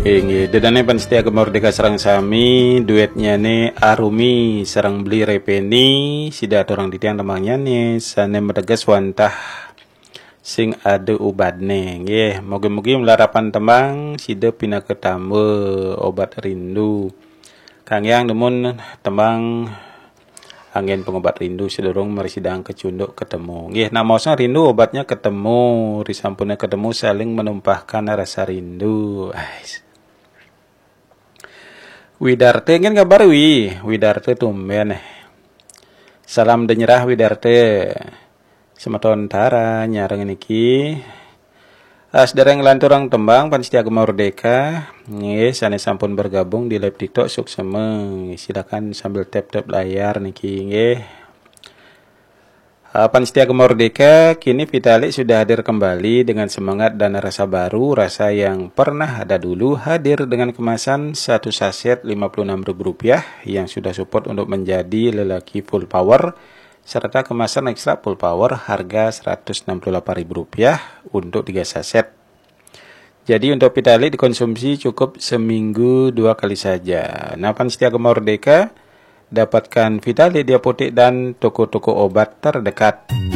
Inggih, dedane Pansetia Merdeka sareng sami duetnya nih Arumi sareng beli repeni sida orang ditiang temangnya nih sane metegas wantah sing ada obatne nggih mugi-mugi melarapan temang sida pina ketambah obat rindu Kang Yang demun temang angin pengobat rindu sedorong mari sidang kecunduk ketemu nggih namosna rindu obatnya ketemu risampuna ketemu saling menumpahkan rasa rindu Widarte kan kabar Widarte tumben salam denyerah Widarte semeton tara nyareng niki dereng lanturang tembang Pansetia Merdeka nggih sane sampun bergabung di live TikTok sukseme silakan sambil tap-tap layar niki nggih Pansetia Merdeka kini Vitalik sudah hadir kembali dengan semangat dan rasa baru, rasa yang pernah ada dulu hadir dengan kemasan satu saset Rp56.000 yang sudah support untuk menjadi lelaki full power serta kemasan ekstra full power harga Rp168.000 untuk 3 saset. Jadi untuk Vitalik dikonsumsi cukup seminggu 2 kali saja. Nah, Pansetia Merdeka dapatkan Vitalik di apotek dan toko-toko obat terdekat.